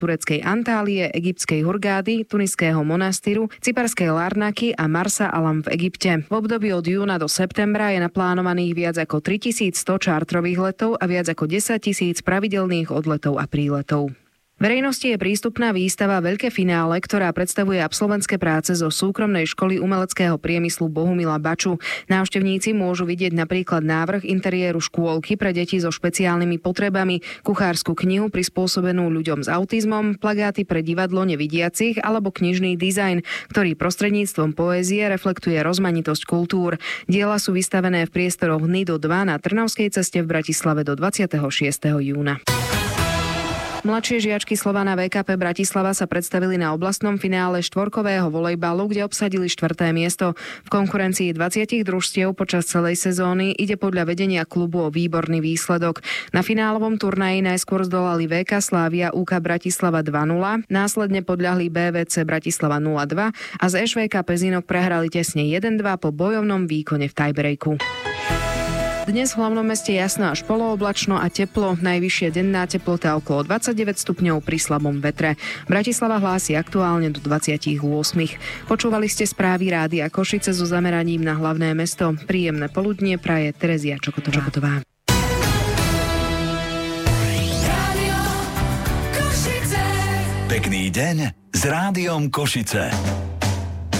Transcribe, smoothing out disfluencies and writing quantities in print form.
tureckej Antálie, egyptskej Hurgády, tuniského Monastyru, cyperskej Larnaky a Marsa Alam v Egypte. V období od júna do septembra je naplánovaných viac ako 3100 čártrových letov a viac ako 10 000 pravidelných odletov a príletov. Verejnosti je prístupná výstava Veľké finále, ktorá predstavuje absolventské práce zo súkromnej školy umeleckého priemyslu Bohumila Baču. Návštevníci môžu vidieť napríklad návrh interiéru škôlky pre deti so špeciálnymi potrebami, kuchársku knihu prispôsobenú ľuďom s autizmom, plagáty pre divadlo nevidiacich alebo knižný dizajn, ktorý prostredníctvom poézie reflektuje rozmanitosť kultúr. Diela sú vystavené v priestoroch Nido 2 na Trnavskej ceste v Bratislave do 26. júna. Mladšie žiačky Slovana VKP Bratislava sa predstavili na oblastnom finále štvorkového volejbalu, kde obsadili 4. miesto. V konkurencii 20 družstiev počas celej sezóny ide podľa vedenia klubu o výborný výsledok. Na finálovom turnaji najskôr zdolali VK Slavia UK Bratislava 2-0, následne podľahli BVC Bratislava 0-2 a z ŠVK Pezinok prehrali tesne 1-2 po bojovnom výkone v tiebreaku. Dnes v hlavnom meste jasno až polooblačno a teplo, najvyššia denná teplota okolo 29 stupňov pri slabom vetre. Bratislava hlási aktuálne do 28. Počúvali ste správy Rádia Košice so zameraním na hlavné mesto. Príjemné poludnie praje Terezia Čokotová. Pekný deň s Rádiom Košice.